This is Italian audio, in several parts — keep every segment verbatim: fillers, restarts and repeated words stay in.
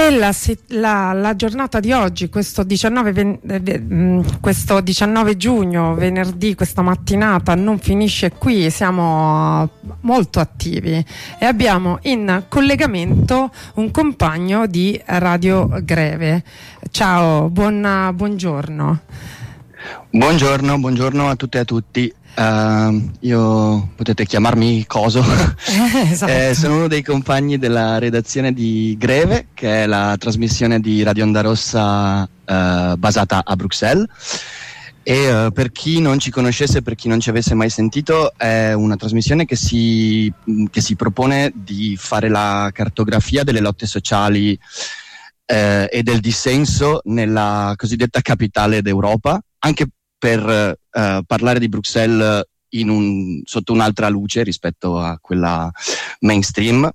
E la, la, la giornata di oggi, questo diciannove, questo diciannove giugno, venerdì, questa mattinata non finisce qui, siamo molto attivi e abbiamo in collegamento un compagno di Radio Greve. Ciao, buon, buongiorno. Buongiorno, buongiorno a tutte e a tutti. Uh, io potete chiamarmi Coso. Eh, esatto. eh, sono uno dei compagni della redazione di Greve, che è la trasmissione di Radio Onda Rossa uh, basata a Bruxelles. E uh, per chi non ci conoscesse, per chi non ci avesse mai sentito, è una trasmissione che si, che si propone di fare la cartografia delle lotte sociali eh, e del dissenso nella cosiddetta capitale d'Europa, anche per uh, parlare di Bruxelles in un, sotto un'altra luce rispetto a quella mainstream.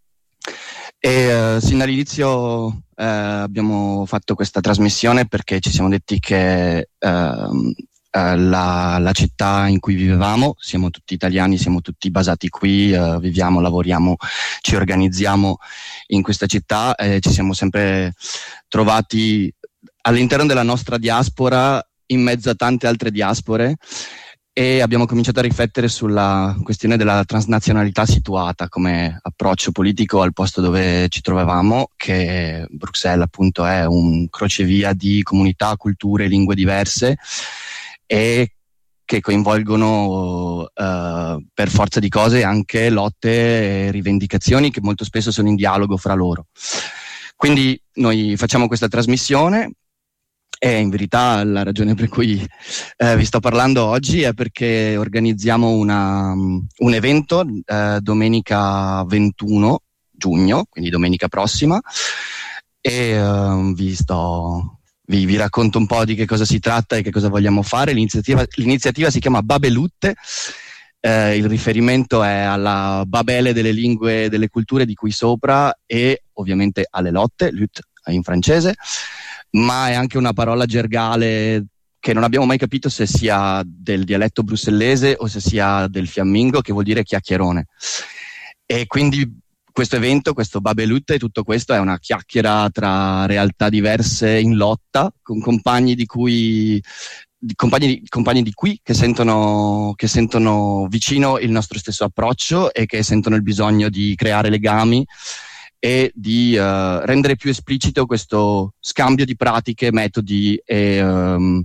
E uh, sin dall'inizio uh, abbiamo fatto questa trasmissione perché ci siamo detti che uh, uh, la, la città in cui vivevamo, siamo tutti italiani, siamo tutti basati qui, uh, viviamo, lavoriamo, ci organizziamo in questa città e ci siamo sempre trovati all'interno della nostra diaspora in mezzo a tante altre diaspore, e abbiamo cominciato a riflettere sulla questione della transnazionalità situata come approccio politico al posto dove ci trovavamo, che Bruxelles appunto è un crocevia di comunità, culture, lingue diverse e che coinvolgono uh, per forza di cose anche lotte e rivendicazioni che molto spesso sono in dialogo fra loro. Quindi noi facciamo questa trasmissione. E in verità la ragione per cui eh, vi sto parlando oggi è perché organizziamo una, un evento eh, domenica ventuno giugno, quindi domenica prossima, e eh, vi, sto, vi, vi racconto un po' di che cosa si tratta e che cosa vogliamo fare. L'iniziativa, l'iniziativa si chiama Babelutte, eh, il riferimento è alla Babele delle lingue e delle culture di qui sopra e ovviamente alle lotte, lutte in francese, ma è anche una parola gergale che non abbiamo mai capito se sia del dialetto brussellese o se sia del fiammingo, che vuol dire chiacchierone. E quindi questo evento, questo Babelutte, tutto questo è una chiacchiera tra realtà diverse in lotta, con compagni di cui di compagni, compagni di qui che sentono, che sentono vicino il nostro stesso approccio e che sentono il bisogno di creare legami e di uh, rendere più esplicito questo scambio di pratiche, metodi e, um,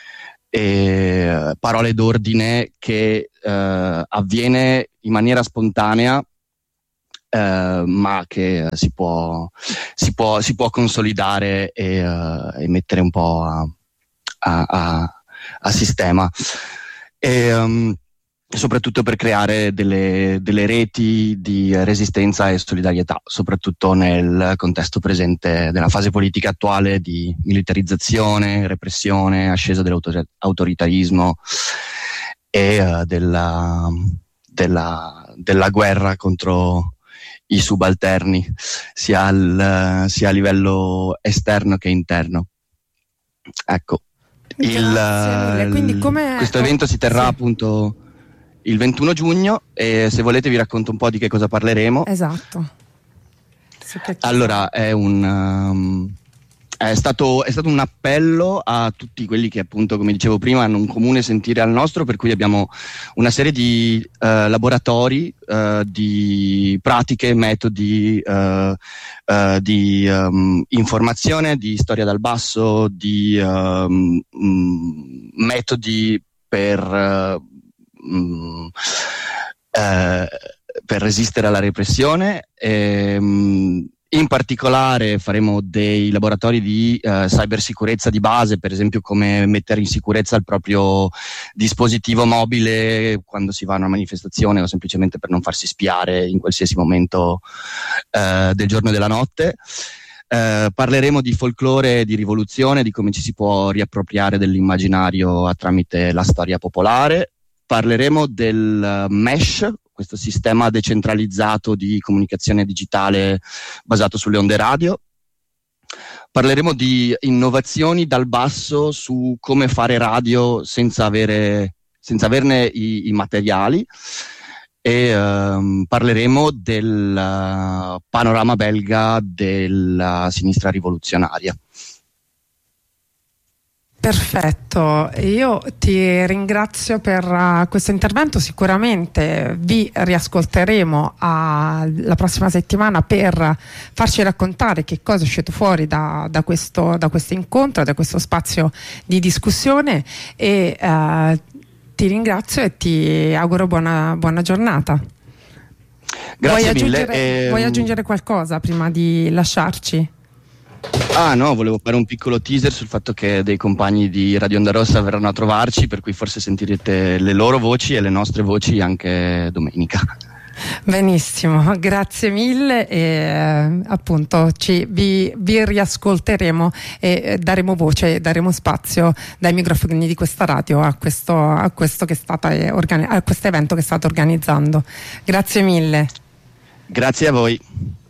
e parole d'ordine che uh, avviene in maniera spontanea, uh, ma che si può, si può, si può consolidare e, uh, e mettere un po' a, a, a, a sistema. E, um, soprattutto per creare delle, delle reti di resistenza e solidarietà, soprattutto nel contesto presente della fase politica attuale di militarizzazione, repressione, ascesa dell'autoritarismo e uh, della, della, della guerra contro i subalterni, sia, al, sia a livello esterno che interno. Ecco, il, Quindi come... questo evento si terrà sì. appunto il ventuno giugno, e se volete vi racconto un po' di che cosa parleremo. Esatto. Allora, è un um, è stato è stato un appello a tutti quelli che appunto, come dicevo prima, hanno un comune sentire al nostro, per cui abbiamo una serie di uh, laboratori, uh, di pratiche, metodi, uh, uh, di um, informazione, di storia dal basso, di um, um, metodi per uh, Mm, eh, per resistere alla repressione. E, mm, in particolare faremo dei laboratori di eh, cybersicurezza di base, per esempio come mettere in sicurezza il proprio dispositivo mobile quando si va a una manifestazione o semplicemente per non farsi spiare in qualsiasi momento eh, del giorno e della notte. Eh, parleremo di folklore e di rivoluzione, di come ci si può riappropriare dell'immaginario tramite la storia popolare. Parleremo del mesh, questo sistema decentralizzato di comunicazione digitale basato sulle onde radio. Parleremo di innovazioni dal basso su come fare radio senza avere, senza averne i, i materiali. e ehm, parleremo del uh, panorama belga della sinistra rivoluzionaria. Perfetto, io ti ringrazio per uh, questo intervento. Sicuramente vi riascolteremo uh, la prossima settimana per farci raccontare che cosa è uscito fuori da, da, questo, da questo incontro, da questo spazio di discussione, e uh, ti ringrazio e ti auguro buona, buona giornata. Grazie vuoi mille. Aggiungere, E... vuoi aggiungere qualcosa prima di lasciarci? Ah no, volevo fare un piccolo teaser sul fatto che dei compagni di Radio Onda Rossa verranno a trovarci, per cui forse sentirete le loro voci e le nostre voci anche domenica. Benissimo, grazie mille, e eh, appunto ci, vi, vi riascolteremo e daremo voce, daremo spazio dai microfoni di questa radio a questo, a questo, che è stata, a questo evento che state organizzando. Grazie mille. Grazie a voi.